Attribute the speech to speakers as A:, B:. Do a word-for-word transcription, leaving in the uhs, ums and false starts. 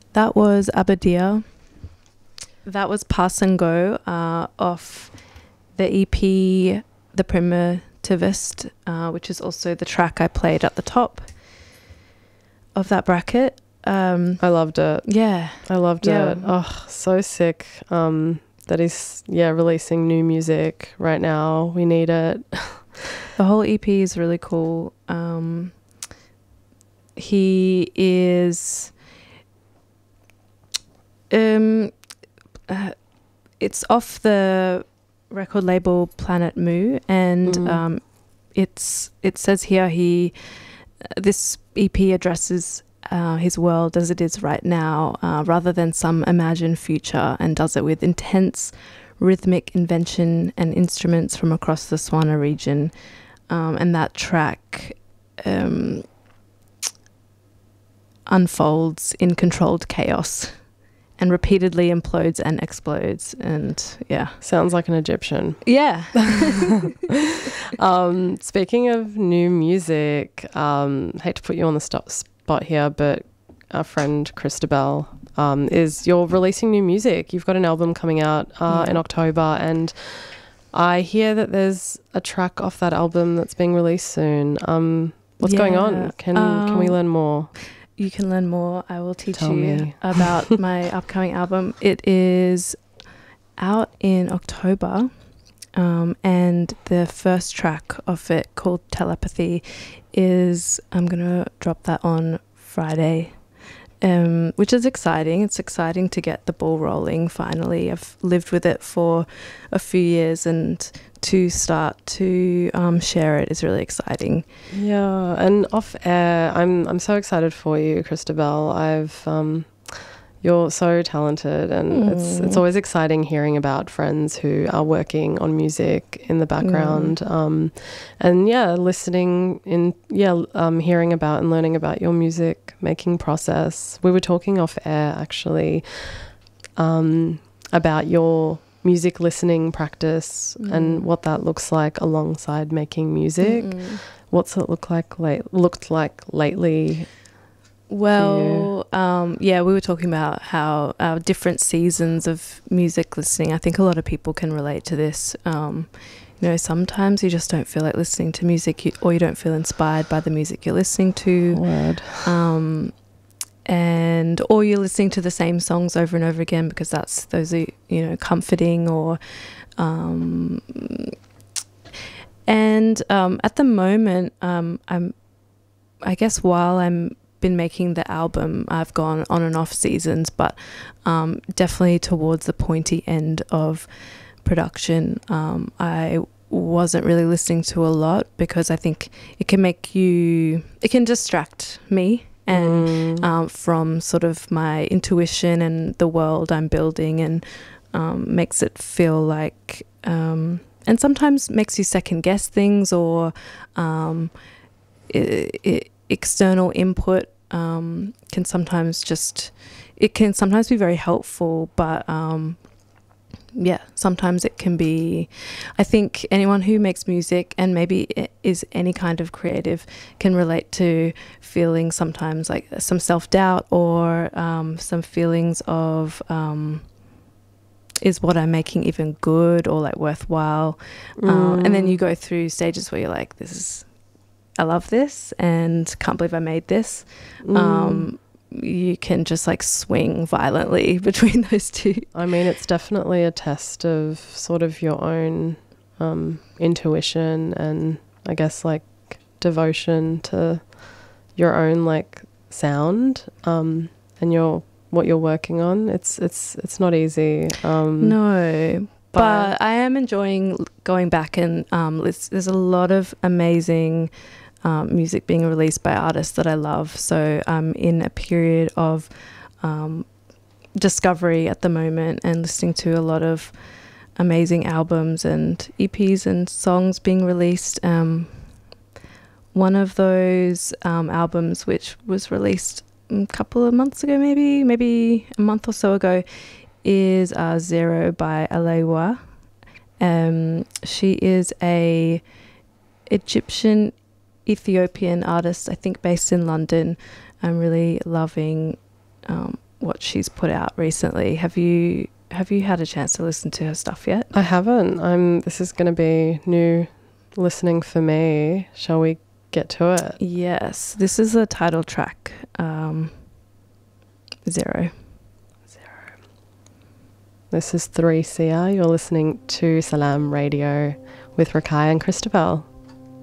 A: That was Abadia. That was Pass and Go uh, off the E P The Primitivist, uh, which is also the track I played at the top of that bracket. Um,
B: I loved it.
A: Yeah.
B: I loved
A: yeah.
B: it. Oh, so sick um, that he's, yeah, releasing new music right now. We need it.
A: The whole E P is really cool. Um, he is... Um, uh, it's off the record label Planet Mu, and
B: Mm.
A: um, it's it says here he this E P addresses uh, his world as it is right now, uh, rather than some imagined future, and does it with intense rhythmic invention and instruments from across the Swana region. Um, and that track um, unfolds in controlled chaos and repeatedly implodes and explodes. And yeah.
B: Sounds like an Egyptian.
A: Yeah.
B: um, speaking of new music, um, hate to put you on the stop spot here, but our friend Christabel, um, is you're releasing new music. You've got an album coming out uh,
A: Yeah.
B: in October, and I hear that there's a track off that album that's being released soon. Um, what's going
A: Yeah.
B: on? Can can we
A: Um,
B: learn more?
A: You can learn more. I will teach
B: Tell
A: you
B: me.
A: about my upcoming album. It is out in October, um, and the first track of it, called Telepathy, is I'm going to drop that on Friday, um, which is exciting. It's exciting to get the ball rolling finally. I've lived with it for a few years, and to start to um, share it is really exciting.
B: Yeah, and off air, I'm I'm so excited for you, Christabel. I've um, you're so talented, and mm. it's it's always exciting hearing about friends who are working on music in the background, mm. um, and yeah, listening in, yeah, um, hearing about and learning about your music making process. We were talking off air actually um, about your music listening practice mm. and what that looks like alongside making music. Mm-mm. What's it look like late looked like lately?
A: Well, um, yeah, we were talking about how our different seasons of music listening. I think a lot of people can relate to this. Um, you know, sometimes you just don't feel like listening to music, you, or you don't feel inspired by the music you're listening to.
B: Word.
A: Um, and or you're listening to the same songs over and over again because that's those are, you know, comforting, or um and um at the moment um I'm I guess while I'm been making the album, I've gone on and off seasons, but um definitely towards the pointy end of production. um I wasn't really listening to a lot because I think it can make you it can distract me and mm. um, from sort of my intuition and the world I'm building, and um, makes it feel like, um, and sometimes makes you second guess things, or um, I- I- external input um, can sometimes just, it can sometimes be very helpful, but um, yeah, sometimes it can be, I think anyone who makes music and maybe is any kind of creative can relate to feeling sometimes like some self-doubt, or um, some feelings of um, is what I'm making even good or like worthwhile. Mm. Um, and then you go through stages where you're like, this is, I love this and can't believe I made this. Mm. Um, you can just like swing violently between those two.
B: I mean, it's definitely a test of sort of your own um, intuition and I guess like devotion to your own like sound um, and your what you're working on. It's it's it's not easy. Um,
A: no, but, but I am enjoying going back and um, there's, there's a lot of amazing Um, music being released by artists that I love. So I'm in a period of um, discovery at the moment and listening to a lot of amazing albums and E Ps and songs being released. Um, one of those um, albums, which was released a couple of months ago, maybe, maybe a month or so ago, is uh, Zero by Alewa. Um, she is a Egyptian Ethiopian artist, I think based in London. I'm really loving um, what she's put out recently. Have you have you had a chance to listen to her stuff yet?
B: I haven't. I'm. This is going to be new listening for me. Shall we get to it?
A: Yes. This is the title track, um, Zero.
B: Zero. This is three C R. You're listening to Salam Radio with Rakai and Christabel.